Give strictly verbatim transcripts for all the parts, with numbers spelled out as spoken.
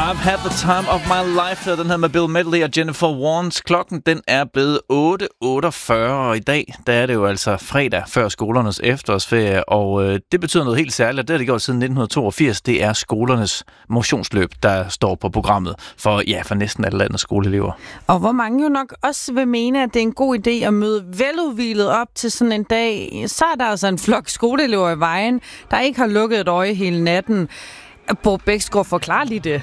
I've had the time of my life. Den her med Bill Medley og Jennifer Warnes. Klokken den er blevet otte otteogfyrre, og i dag der er det jo altså fredag før skolernes efterårsferie, og øh, det betyder noget helt særligt. Det har det gjort siden nitten toogfirs. Det er skolernes motionsløb, der står på programmet for, ja, for næsten alle landets skoleelever. Og hvor mange jo nok også vil mene, at det er en god idé at møde veludhvilet op til sådan en dag, så er der altså en flok skoleelever i vejen, der ikke har lukket et øje hele natten. Bo Bæksgaard, forklar lige det.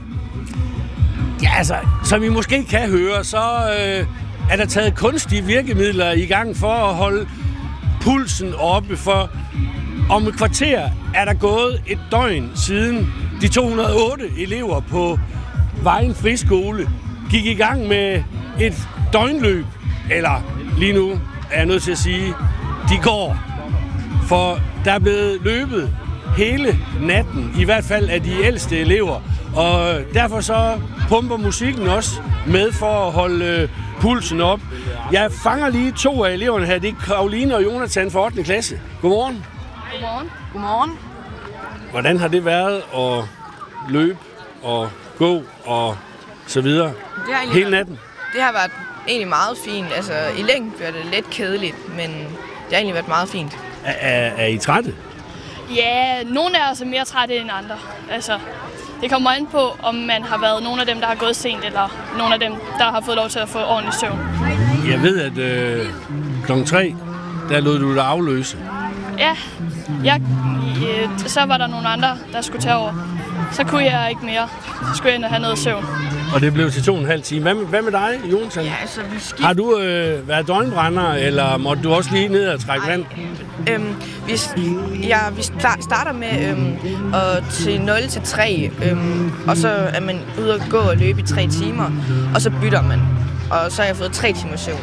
Ja, altså, som I måske kan høre, så øh, er der taget kunstige virkemidler i gang for at holde pulsen oppe, for om et kvarter er der gået et døgn siden de to hundrede og otte elever på Vejen Friskole gik i gang med et døgnløb, eller lige nu er jeg nødt til at sige, de går, for der er blevet løbet hele natten, i hvert fald af de ældste elever, og derfor så pumper musikken også med for at holde øh, pulsen op. Jeg fanger lige to af eleverne her, det er Karoline og Jonathan fra ottende klasse. Godmorgen. Godmorgen. Godmorgen. Hvordan har det været at løbe og gå og så videre hele natten? Det har været egentlig meget fint. Altså, i længden bliver det lidt kedeligt, men det har egentlig været meget fint. Er, er, er I trætte? Ja, nogle af os er mere trætte end andre. Altså, det kommer an på, om man har været nogle af dem, der har gået sent, eller nogle af dem, der har fået lov til at få ordentlig søvn. Jeg ved, at øh, klokken tre, der lod du dig afløse. Ja, jeg, øh, så var der nogle andre, der skulle tage over. Så kunne jeg ikke mere. Så skulle jeg ind og have noget søvn. Og det blev til to og en halv time. Hvad med, hvad med dig, Jonathan? Ja, altså, vi skift... Har du øh, været døgnbrænder, eller måtte du også lige ned og trække Ej, vand? Øhm, vi, ja, vi starter med øhm, og til nul til tre, øhm, og så er man ude at gå og løbe i tre timer, og så bytter man. Og så har jeg fået tre timer søvn.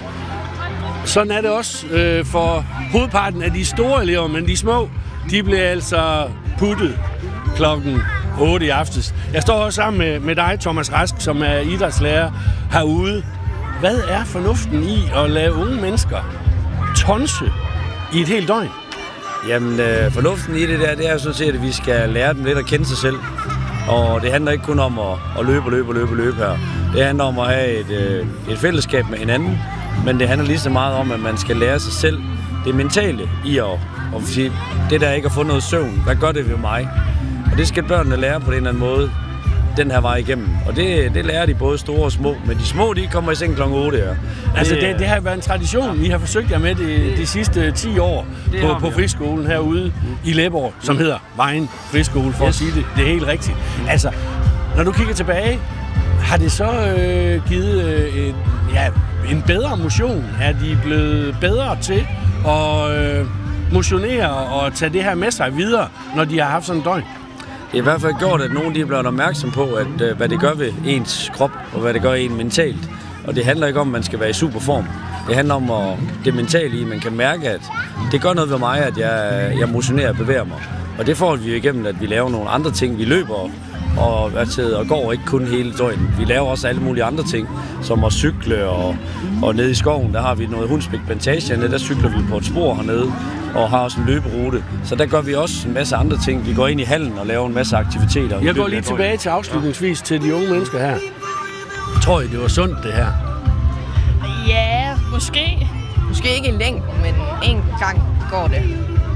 Sådan er det også øh, for hovedparten af de store elever, men de små, de bliver altså puttet klokken otte i aftes. Jeg står også sammen med, med dig, Thomas Rask, som er idrætslærer herude. Hvad er fornuften i at lade unge mennesker tonse i et helt døgn? Jamen, øh, fornuften i det der, det er jo sådan set, at vi skal lære dem lidt at kende sig selv. Og det handler ikke kun om at, at løbe og løbe og løbe og løbe her. Det handler om at have et, øh, et fællesskab med hinanden, men det handler lige så meget om, at man skal lære sig selv det mentale i at, at sige, det der ikke at få noget søvn, hvad gør det ved mig? Og det skal børnene lære på en eller anden måde, den her vej igennem. Og det, det lærer de både store og små. Men de små, de kommer i seng klokken otte her. Altså, det, det har været en tradition. I har forsøgt jer med det de sidste ti år på, på friskolen herude mm. i Læborg, som mm. hedder Vejen Friskole, for yes. at sige det. Det er helt rigtigt. Mm. Altså, når du kigger tilbage, har det så øh, givet øh, en, ja, en bedre motion? Er de blevet bedre til at øh, motionere og tage det her med sig videre, når de har haft sådan en døgn? Det er i hvert fald gjort, at nogen de er blevet opmærksom på, at, øh, hvad det gør ved ens krop, og hvad det gør en mentalt. Og det handler ikke om, at man skal være i superform. Det handler om at, det mentale i, at man kan mærke, at det gør noget ved mig, at jeg, jeg motionerer og bevæger mig. Og det får vi jo igennem, at vi laver nogle andre ting. Vi løber og, og går ikke kun hele døgnet. Vi laver også alle mulige andre ting, som at cykle, og, og nede i skoven, der har vi noget Hundsbæk Plantage, der cykler vi på et spor hernede, og har også en løberute. Så der gør vi også en masse andre ting. Vi går ind i hallen og laver en masse aktiviteter. Jeg går lige tilbage til afslutningsvis til de unge mennesker her. Tror I, det var sundt, det her? Ja, måske. Måske ikke i længden, men en gang går det.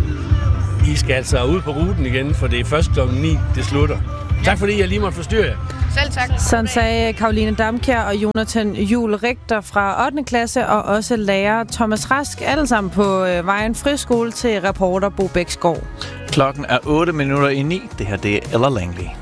I skal altså ud på ruten igen, for det er først klokken ni, det slutter. Tak fordi jeg lige måtte forstyrre jer. Selv tak. Sådan sagde Karoline Damkjær og Jonathan Juhl Richter fra ottende klasse, og også lærer Thomas Rask, alle sammen på øh, Vejen Friskole, til reporter Bo Bæksgaard. Klokken er otte minutter i ni. Det her, det er Ella Langley.